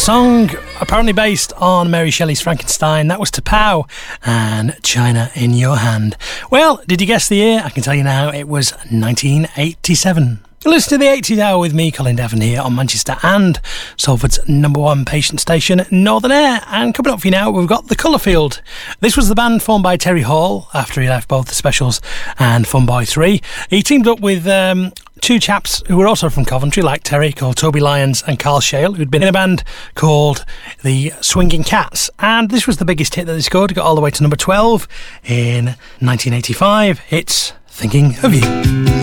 song, apparently based on Mary Shelley's Frankenstein. That was T'Pau and China in Your Hand. Well, did you guess the year? I can tell you now, it was 1987. Listen to the 80s Hour with me, Colin Devon, here on Manchester and Salford's number one patient station, Northern Air. And coming up for you now, we've got The Colourfield. This was the band formed by Terry Hall after he left both the Specials and Fun Boy 3. He teamed up with two chaps who were also from Coventry, like Terry, called Toby Lyons and Carl Shale, who'd been in a band called the Swinging Cats. And this was the biggest hit that they scored. It got all the way to number 12 in 1985. It's Thinking of You.